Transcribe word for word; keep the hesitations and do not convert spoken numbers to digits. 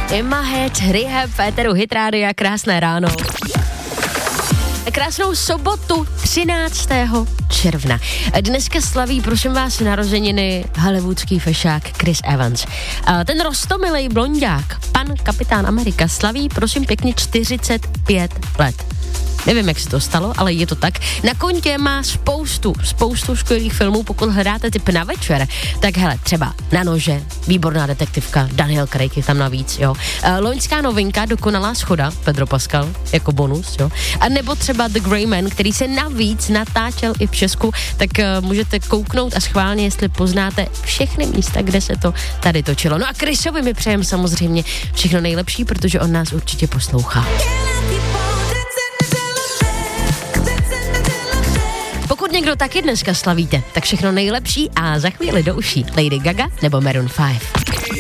Emma Head, Rehab, Féteru Hit Rádia, krásné ráno. Krásnou sobotu třináctého června. Dneska slaví, prosím vás, narozeniny hollywoodský fešák Chris Evans. Ten roztomilej blonďák, pan kapitán Amerika, slaví, prosím pěkně, čtyřicet pět let. Nevím, jak se to stalo, ale je to tak. Na kontě má spoustu, spoustu skvělých filmů. Pokud hledáte typ na večer, tak hele, třeba Na nože, výborná detektivka, Daniel Craig je tam navíc, jo. E, loňská novinka, Dokonalá schoda, Pedro Pascal, jako bonus, jo. A nebo třeba The Grey Man, který se navíc natáčel i v Česku, tak e, můžete kouknout a schválně, jestli poznáte všechny místa, kde se to tady točilo. No a Chrisovi mi přejem samozřejmě všechno nejlepší, protože on nás určitě poslouchá. Pokud někdo taky dneska slavíte, tak všechno nejlepší a za chvíli do uší Lady Gaga nebo Maroon pět.